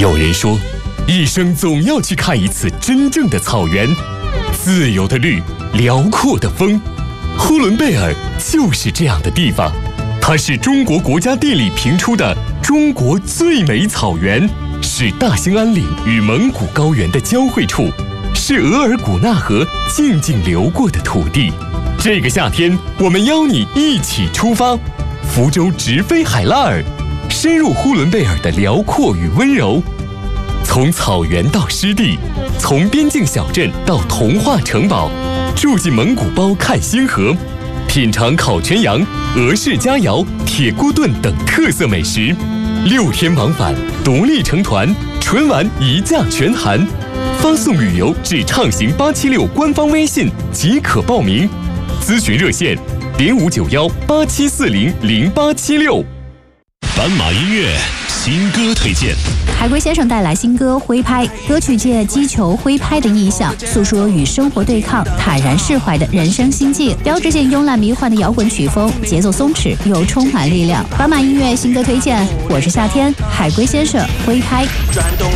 有人说，一生总要去看一次真正的草原，自由的绿，辽阔的风。呼伦贝尔就是这样的地方，它是中国国家地理评出的中国最美草原，是大兴安岭与蒙古高原的交汇处，是额尔古纳河静静流过的土地。这个夏天，我们邀你一起出发，福州直飞海拉尔，深入呼伦贝尔的辽阔与温柔。从草原到湿地，从边境小镇到童话城堡，住进蒙古包看星河，品尝烤全羊、俄式佳肴、铁锅炖等特色美食。6天往返，独立成团，纯玩一价全含。发送旅游至畅行876官方微信即可报名。咨询热线059187400876。 斑马音乐新歌推荐。 海龟先生带来新歌《挥拍》，歌曲借击球挥拍的意象，诉说与生活对抗、坦然释怀的人生心境。标志性慵懒迷幻的摇滚曲风，节奏松弛又充满力量。斑马音乐新歌推荐，我是夏天，海龟先生《挥拍》。